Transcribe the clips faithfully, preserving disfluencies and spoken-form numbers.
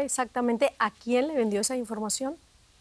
sabe exactamente a quién le vendió esa información?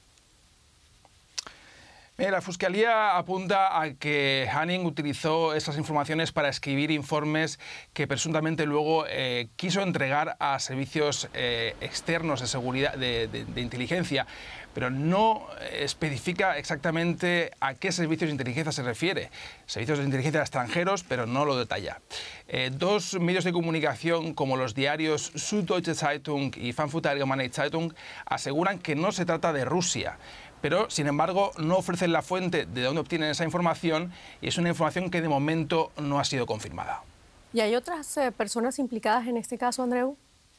La Fiscalía apunta a que Hanning utilizó esas informaciones para escribir informes que presuntamente luego eh, quiso entregar a servicios eh, externos de seguridad, de, de, de inteligencia, pero no especifica exactamente a qué servicios de inteligencia se refiere. Servicios de inteligencia extranjeros, pero no lo detalla. Eh, dos medios de comunicación como los diarios Süddeutsche Zeitung y Frankfurter Allgemeine Zeitung aseguran que no se trata de Rusia, pero, sin embargo, no ofrecen la fuente de dónde obtienen esa información y es una información que de momento no ha sido confirmada. ¿Y hay otras eh, personas implicadas en este caso, Andreu?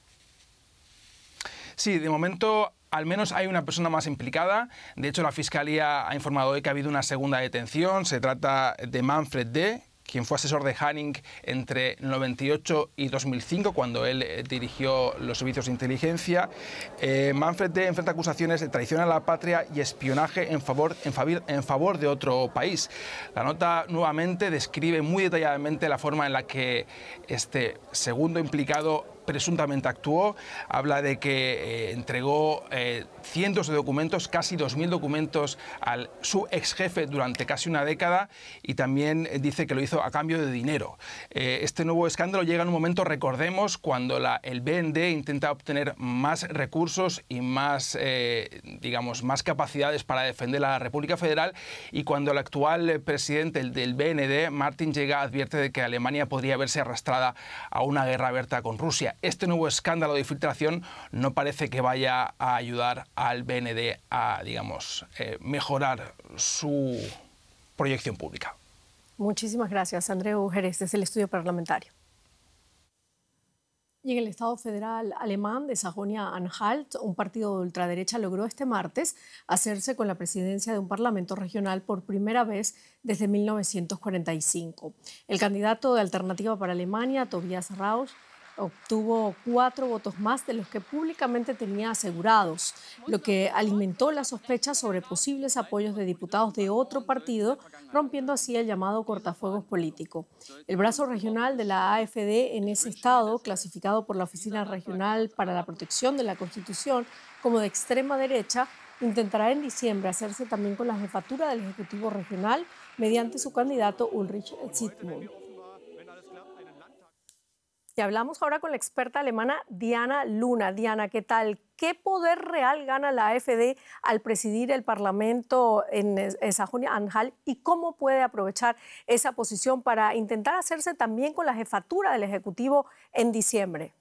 Sí, de momento al menos hay una persona más implicada. De hecho, la Fiscalía ha informado hoy que ha habido una segunda detención. Se trata de Manfred D., quien fue asesor de Hanning entre noventa y ocho y dos mil cinco, cuando él eh, dirigió los servicios de inteligencia. Eh, Manfred D. enfrenta acusaciones de traición a la patria y espionaje en favor, en, favor, en favor de otro país. La nota nuevamente describe muy detalladamente la forma en la que este segundo implicado presuntamente actuó. Habla de que eh, entregó eh, cientos de documentos, casi dos mil documentos, al su ex jefe durante casi una década, y también eh, dice que lo hizo a cambio de dinero. Eh, este nuevo escándalo llega en un momento, recordemos, cuando la, el B N D intenta obtener más recursos y más, eh, digamos, más capacidades para defender a la República Federal, y cuando el actual presidente el del B N D, Martin Jega, advierte de que Alemania podría verse arrastrada a una guerra abierta con Rusia. Este nuevo escándalo de filtración no parece que vaya a ayudar al B N D a, digamos, eh, mejorar su proyección pública. Muchísimas gracias, Andreu Jerez, desde el estudio parlamentario. Y en el Estado federal alemán de Sajonia-Anhalt, un partido de ultraderecha logró este martes hacerse con la presidencia de un parlamento regional por primera vez desde mil novecientos cuarenta y cinco. El candidato de Alternativa para Alemania, Tobias Rauch, obtuvo cuatro votos más de los que públicamente tenía asegurados, lo que alimentó las sospechas sobre posibles apoyos de diputados de otro partido, rompiendo así el llamado cortafuegos político. El brazo regional de la A F D en ese estado, clasificado por la Oficina Regional para la Protección de la Constitución como de extrema derecha, intentará en diciembre hacerse también con la jefatura del Ejecutivo Regional mediante su candidato Ulrich Zygmunt. Y hablamos ahora con la experta alemana Diana Luna. Diana, ¿qué tal? ¿Qué poder real gana la A F D al presidir el Parlamento en Sajonia-Anhalt y cómo puede aprovechar esa posición para intentar hacerse también con la jefatura del Ejecutivo en diciembre?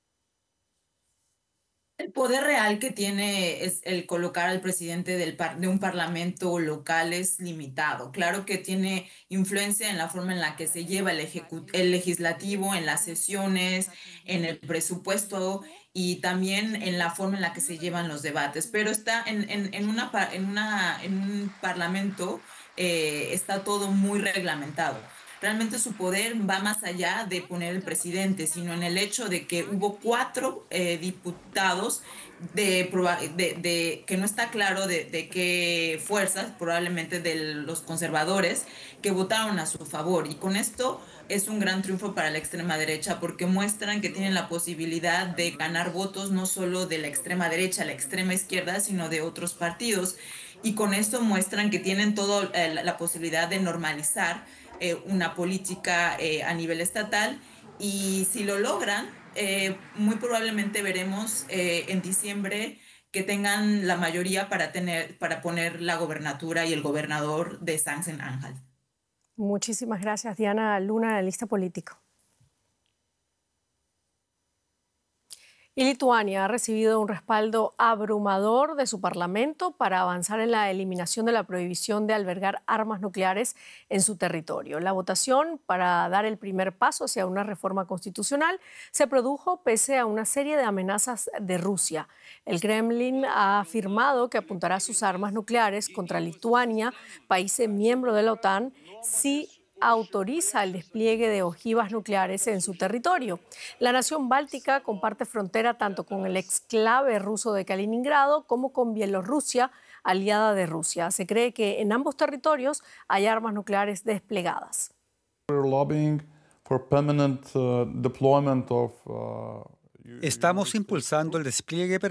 El poder real que tiene es el colocar al presidente del par de un parlamento local es limitado. Claro que tiene influencia en la forma en la que se lleva el, el legislativo, en las sesiones, en el presupuesto y también en la forma en la que se llevan los debates. Pero está en, en, en, una, en, una, en un parlamento, eh, está todo muy reglamentado. Realmente su poder va más allá de poner el presidente, sino en el hecho de que hubo cuatro eh, diputados de, de, de, que no está claro de, de qué fuerzas, probablemente de los conservadores, que votaron a su favor. Y con esto es un gran triunfo para la extrema derecha porque muestran que tienen la posibilidad de ganar votos no solo de la extrema derecha, la extrema izquierda, sino de otros partidos. Y con esto muestran que tienen toda eh, la posibilidad de normalizar Eh, una política eh, a nivel estatal, y si lo logran, eh, muy probablemente veremos eh, en diciembre que tengan la mayoría para, tener, para poner la gobernatura y el gobernador de Sachsen-Anhalt. Muchísimas gracias, Diana Luna, analista político. Y Lituania ha recibido un respaldo abrumador de su parlamento para avanzar en la eliminación de la prohibición de albergar armas nucleares en su territorio. La votación para dar el primer paso hacia una reforma constitucional se produjo pese a una serie de amenazas de Rusia. El Kremlin ha afirmado que apuntará sus armas nucleares contra Lituania, país miembro de la OTAN, si autoriza el despliegue de ojivas nucleares en su territorio. La nación báltica comparte frontera tanto con el exclave ruso de Kaliningrado como con Bielorrusia, aliada de Rusia. Se cree que en ambos territorios hay armas nucleares desplegadas. Estamos impulsando el despliegue